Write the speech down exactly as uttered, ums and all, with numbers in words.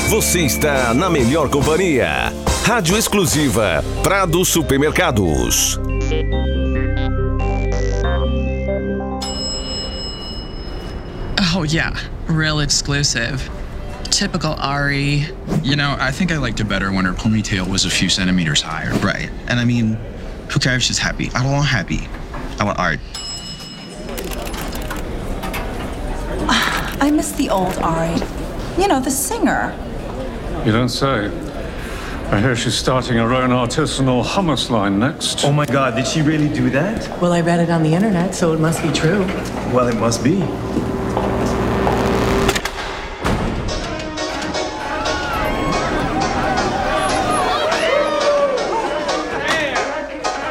Você está na melhor companhia. Rádio exclusiva Prado Supermercados. Oh yeah, real exclusive. Typical Ari. You know, I think I liked it better when her ponytail was a few centimeters higher. Right. And I mean, who cares if she's happy? I don't want happy. I want art. I miss the old Ari. You know, the singer. You don't say. I hear she's starting her own artisanal hummus line next. Oh my God, did she really do that? Well, I read it on the internet, so it must be true. Well, it must be.